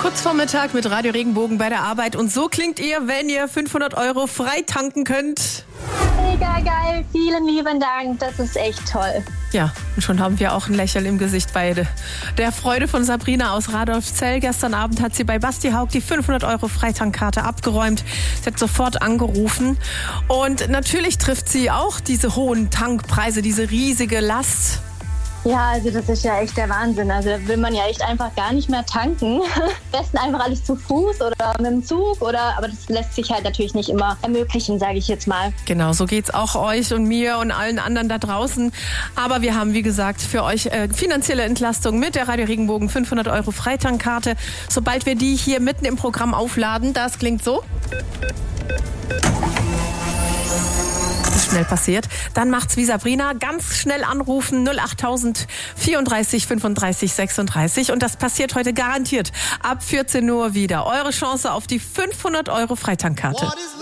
Kurz vor Mittag mit Radio Regenbogen bei der Arbeit. Und so klingt ihr, wenn ihr 500 € frei tanken könnt. Mega geil, vielen lieben Dank, das ist echt toll. Ja, und schon haben wir auch ein Lächeln im Gesicht beide. Der Freude von Sabrina aus Radolfzell. Gestern Abend hat sie bei Basti Haug die 500 € Freitankkarte abgeräumt. Sie hat sofort angerufen. Und natürlich trifft sie auch diese hohen Tankpreise, diese riesige Last. Ja, also das ist ja echt der Wahnsinn. Also da will man ja echt einfach gar nicht mehr tanken. Am besten einfach alles zu Fuß oder mit dem Zug aber das lässt sich halt natürlich nicht immer ermöglichen, sage ich jetzt mal. Genau, so geht's auch euch und mir und allen anderen da draußen. Aber wir haben, wie gesagt, für euch finanzielle Entlastung mit der Radio Regenbogen 500 € Freitankkarte. Sobald wir die hier mitten im Programm aufladen, das klingt so. Schnell passiert. Dann macht's wie Sabrina. Ganz schnell anrufen 08000 34 35 36. Und das passiert heute garantiert ab 14 Uhr wieder. Eure Chance auf die 500 € Freitankkarte.